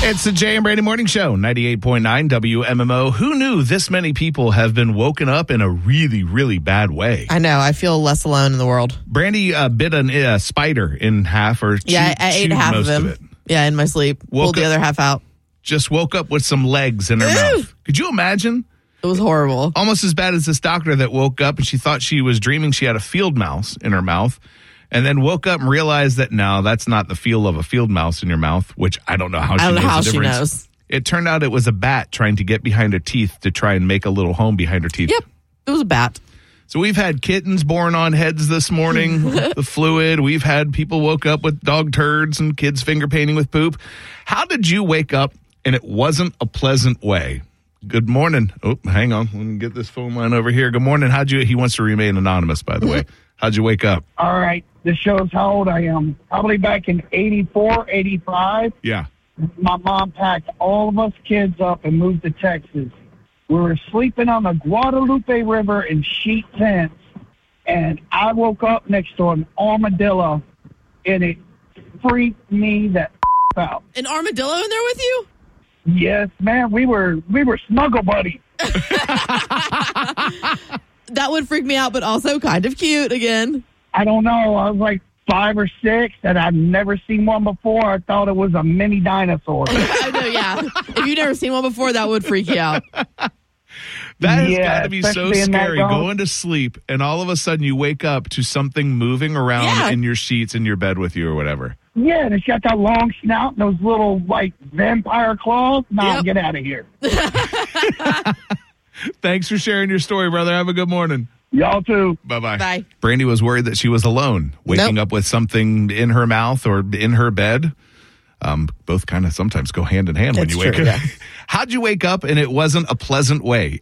It's the Jay and Brandy Morning Show, 98.9 WMMO. Who knew this many people have been woken up in a really, really bad way? I know. I feel less alone in the world. Brandy bit a spider in half or I ate half of him. Yeah, in my sleep. Pulled the other half out. Just woke up with some legs in her mouth. Could you imagine? It was horrible. Almost as bad as this doctor that woke up and she thought she was dreaming she had a field mouse in her mouth. And then woke up and realized that, no, that's not the feel of a field mouse in your mouth, which I don't know how she knows. It turned out it was a bat trying to get behind her teeth to try and make a little home behind her teeth. Yep, it was a bat. So we've had kittens born on heads this morning, the fluid. We've had people woke up with dog turds and kids finger painting with poop. How did you wake up and it wasn't a pleasant way? Good morning. Oh, hang on. Let me get this phone line over here. Good morning. He wants to remain anonymous, by the way. How'd you wake up? All right. This shows how old I am. Probably back in 84, 85. Yeah. My mom packed all of us kids up and moved to Texas. We were sleeping on the Guadalupe River in sheet tents, and I woke up next to an armadillo, and it freaked me the out. An armadillo in there with you? Yes, man. We were snuggle buddies. That would freak me out, but also kind of cute again. I don't know. I was like 5 or 6, and I'd never seen one before. I thought it was a mini dinosaur. I know, yeah. If you've never seen one before, that would freak you out. That has got to be so scary, going to sleep, and all of a sudden you wake up to something moving around in your sheets in your bed with you or whatever. Yeah, and it's got that long snout and those little, like, vampire claws. Nah, get out of here. Thanks for sharing your story, brother. Have a good morning. Y'all too. Bye-bye. Bye. Brandy was worried that she was alone, waking up with something in her mouth or in her bed. Both kind of sometimes go hand in hand when you wake up. Yeah. How'd you wake up and it wasn't a pleasant way?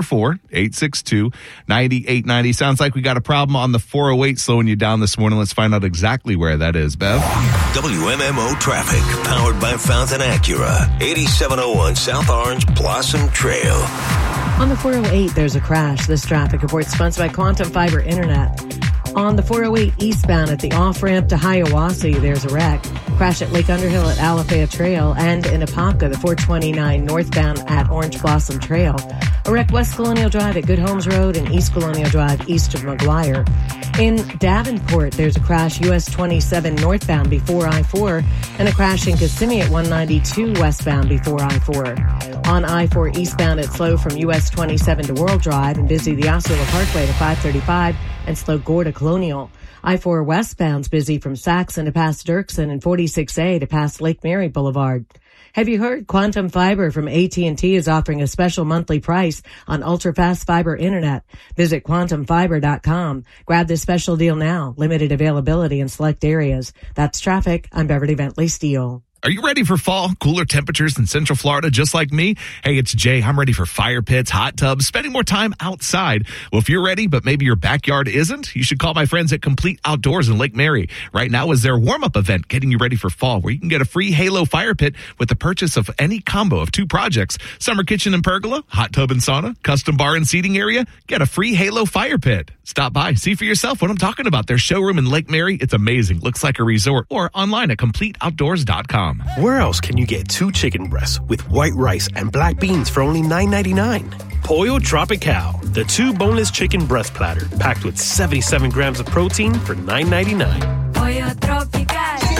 844-862-9890. Sounds like we got a problem on the 408 slowing you down this morning. Let's find out exactly where that is, Bev. WMMO traffic, powered by Fountain Acura. 8701 South Orange Blossom Trail. On the 408, there's a crash. This traffic report sponsored by Quantum Fiber Internet. On the 408 eastbound at the off-ramp to Hiawassee, there's a wreck. Crash at Lake Underhill at Alafaya Trail, and in Apopka, the 429 northbound at Orange Blossom Trail. A wreck West Colonial Drive at Good Homes Road and East Colonial Drive east of McGuire. In Davenport, there's a crash US 27 northbound before I-4, and a crash in Kissimmee at 192 westbound before I-4. On I-4 eastbound, it's slow from US 27 to World Drive and busy the Osceola Parkway to 535 and slow Gore to Colonial. I-4 westbound's busy from Saxon to past Dirksen and 46A to past Lake Mary Boulevard. Have you heard Quantum Fiber from AT&T is offering a special monthly price on ultra-fast fiber internet? Visit quantumfiber.com. Grab this special deal now. Limited availability in select areas. That's traffic. I'm Beverly Bentley Steele. Are you ready for fall? Cooler temperatures in Central Florida, just like me? Hey, it's Jay. I'm ready for fire pits, hot tubs, spending more time outside. Well, if you're ready, but maybe your backyard isn't, you should call my friends at Complete Outdoors in Lake Mary. Right now is their warm-up event, getting you ready for fall, where you can get a free Halo fire pit with the purchase of any combo of 2 projects. Summer kitchen and pergola, hot tub and sauna, custom bar and seating area. Get a free Halo fire pit. Stop by, see for yourself what I'm talking about. Their showroom in Lake Mary, it's amazing. Looks like a resort. Or online at CompleteOutdoors.com. Where else can you get 2 chicken breasts with white rice and black beans for only $9.99? Pollo Tropical, the 2 boneless chicken breast platter, packed with 77 grams of protein for $9.99. Pollo Tropical.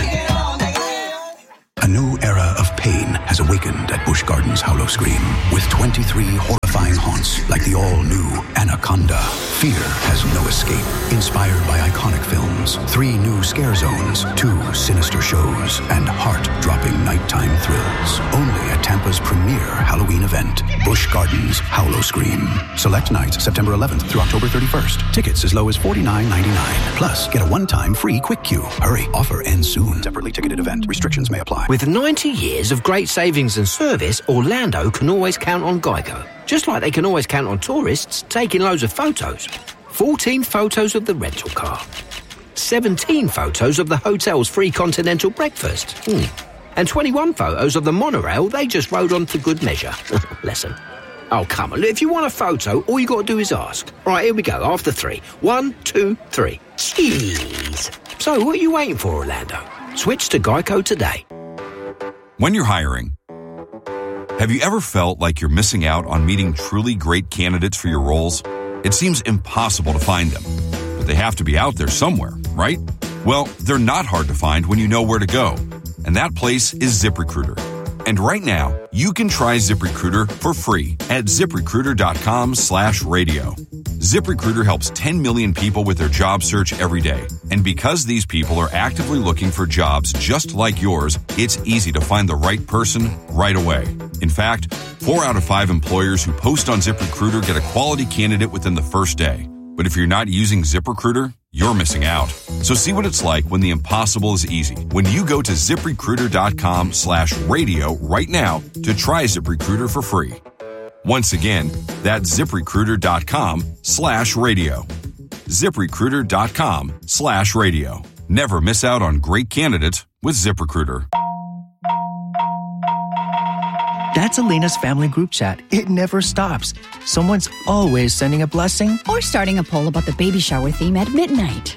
A new era of pain has awakened at Busch Gardens Howlow Scream with 23 horrifying haunts like the all-new Anaconda. Fear has no escape. Inspired by iconic films, 3 new scare zones, 2 sinister shows, and heart-dropping nighttime thrills. Only at Tampa's premier Halloween event, Busch Gardens Howlow Scream. Select nights September 11th through October 31st. Tickets as low as $49.99. Plus, get a one-time free quick queue. Hurry, offer ends soon. Separately ticketed event. Restrictions may apply. With 90 years of great savings and service, Orlando can always count on Geico. Just like they can always count on tourists taking loads of photos. 14 photos of the rental car. 17 photos of the hotel's free continental breakfast. And 21 photos of the monorail they just rode on for good measure. Lesson. Oh, come on. If you want a photo, all you got to do is ask. Right, here we go. After 3. 1, 2, 3. Cheese. So, what are you waiting for, Orlando? Switch to Geico today. When you're hiring, Have you ever felt like you're missing out on meeting truly great candidates for your roles? It seems impossible to find them, but they have to be out there somewhere, right? Well, they're not hard to find when you know where to go, and that place is ZipRecruiter. And right now, you can try ZipRecruiter for free at ZipRecruiter.com/radio. ZipRecruiter helps 10 million people with their job search every day. And because these people are actively looking for jobs just like yours, it's easy to find the right person right away. In fact, 4 out of 5 employers who post on ZipRecruiter get a quality candidate within the first day. But if you're not using ZipRecruiter, you're missing out. So see what it's like when the impossible is easy. When you go to ZipRecruiter.com/radio right now to try ZipRecruiter for free. Once again, that's ZipRecruiter.com/radio. ZipRecruiter.com/radio. Never miss out on great candidates with ZipRecruiter. That's Elena's family group chat. It never stops. Someone's always sending a blessing or starting a poll about the baby shower theme at midnight.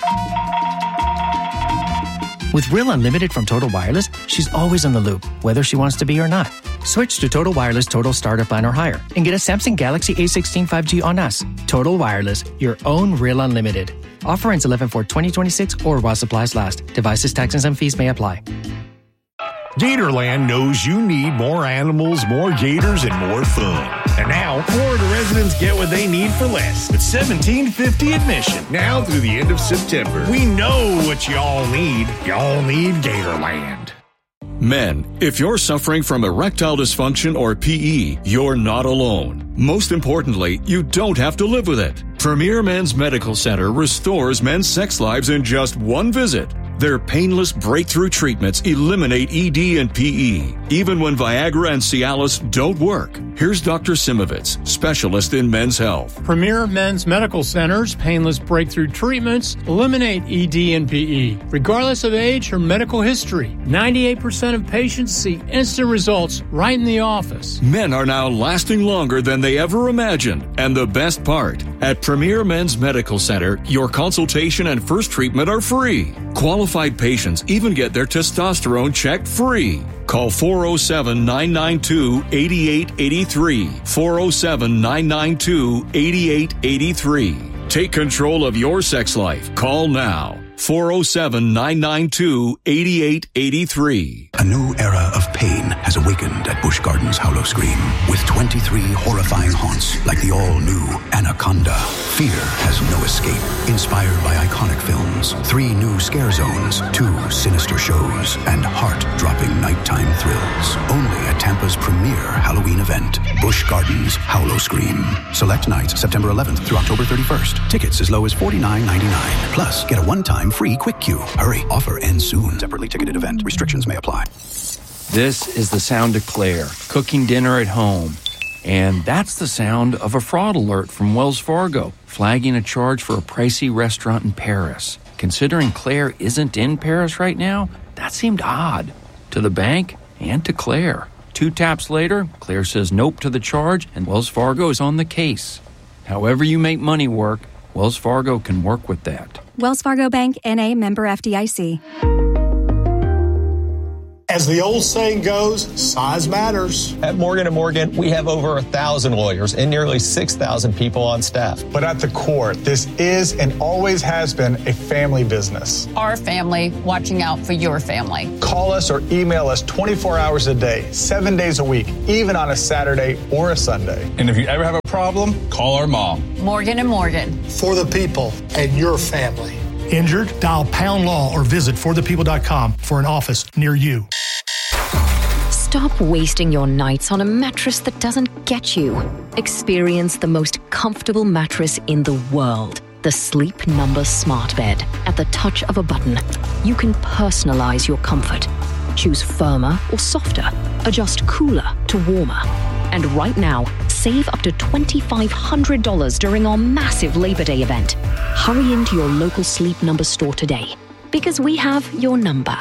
With Real Unlimited from Total Wireless, she's always in the loop, whether she wants to be or not. Switch to Total Wireless Total Starter Plan or higher and get a Samsung Galaxy A16 5G on us. Total Wireless, your own Real Unlimited. Offer ends 11/4/2026 or while supplies last. Devices, taxes, and fees may apply. Gatorland knows you need more animals, more gators, and more fun. And now, Florida residents get what they need for less with $17.50 admission. Now through the end of September. We know what y'all need. Y'all need Gatorland. Men, if you're suffering from erectile dysfunction or PE, you're not alone. Most importantly, you don't have to live with it. Premier Men's Medical Center restores men's sex lives in just one visit. Their painless breakthrough treatments eliminate ED and PE, even when Viagra and Cialis don't work. Here's Dr. Simovitz, specialist in men's health. Premier Men's Medical Center's painless breakthrough treatments eliminate ED and PE, regardless of age or medical history. 98% of patients see instant results right in the office. Men are now lasting longer than they ever imagined. And the best part, at Premier Men's Medical Center, your consultation and first treatment are free. Qualified patients even get their testosterone checked free. Call 407-992-8883. 407-992-8883. Take control of your sex life. Call now. 407-992-8883. A new era of pain has awakened at Busch Gardens Hollow Scream with 23 horrifying haunts like the all-new Anaconda. Fear has no escape. Inspired by iconic films, 3 new scare zones, 2 sinister shows, and heart-dropping nighttime thrills. Only at Tampa's premier Halloween event, Busch Gardens Hollow Scream. Select nights September 11th through October 31st. Tickets as low as $49.99. Plus, get a one-time free quick queue. Hurry, offer ends soon. Separately ticketed event. Restrictions may apply. This is the sound of Claire, cooking dinner at home. And that's the sound of a fraud alert from Wells Fargo, flagging a charge for a pricey restaurant in Paris. Considering Claire isn't in Paris right now, that seemed odd. To the bank and to Claire. 2 taps later, Claire says nope to the charge, and Wells Fargo is on the case. However you make money work, Wells Fargo can work with that. Wells Fargo Bank, N.A., member FDIC. As the old saying goes, size matters. At Morgan & Morgan, we have over 1,000 lawyers and nearly 6,000 people on staff. But at the core, this is and always has been a family business. Our family watching out for your family. Call us or email us 24 hours a day, 7 days a week, even on a Saturday or a Sunday. And if you ever have a problem, call our mom. Morgan & Morgan. For the people and your family. Injured? Dial Pound Law or visit forthepeople.com for an office near you. Stop wasting your nights on a mattress that doesn't get you. Experience the most comfortable mattress in the world. The Sleep Number Smart Bed. At the touch of a button, you can personalize your comfort. Choose firmer or softer. Adjust cooler to warmer. And right now, save up to $2,500 during our massive Labor Day event. Hurry into your local Sleep Number store today, because we have your number.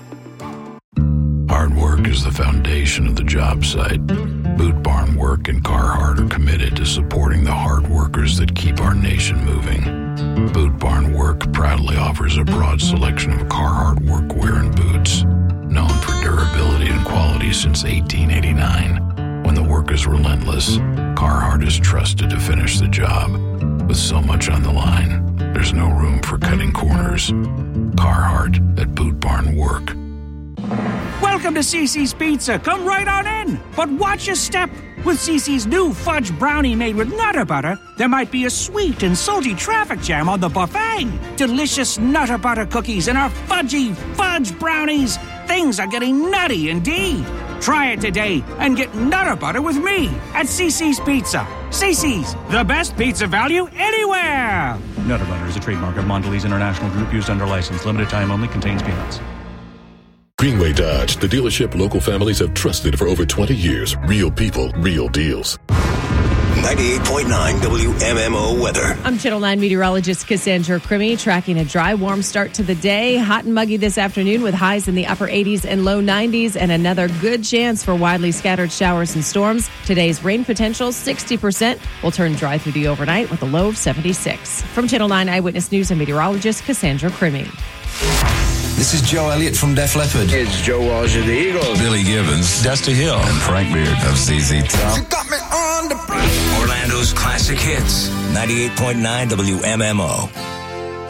Hard work is the foundation of the job site. Boot Barn Work and Carhartt are committed to supporting the hard workers that keep our nation moving. Boot Barn Work proudly offers a broad selection of Carhartt workwear and boots, known for durability and quality since 1889. When the work is relentless, Carhartt is trusted to finish the job. With so much on the line, there's no room for cutting corners. Carhartt at Boot Barn Work. Welcome to CiCi's Pizza. Come right on in. But watch your step. With CiCi's new fudge brownie made with Nutter Butter, there might be a sweet and salty traffic jam on the buffet. Delicious Nutter Butter cookies and our fudgy fudge brownies. Things are getting nutty indeed. Try it today and get Nutter Butter with me at CiCi's Pizza. CiCi's, the best pizza value anywhere. Nutter Butter is a trademark of Mondelez International Group used under license. Limited time only. Contains peanuts. Greenway Dodge, the dealership local families have trusted for over 20 years. Real people, real deals. 98.9 WMMO weather. I'm Channel 9 meteorologist Cassandra Crimmy, tracking a dry, warm start to the day. Hot and muggy this afternoon with highs in the upper 80s and low 90s, and another good chance for widely scattered showers and storms. Today's rain potential, 60%, will turn dry through the overnight with a low of 76. From Channel 9 Eyewitness News and meteorologist Cassandra Crimmy. This is Joe Elliott from Def Leppard. It's Joe Walsh of the Eagles. Billy Gibbons. Dusty Hill. And Frank Beard of ZZ Top. You got me on the Orlando's classic hits. 98.9 WMMO.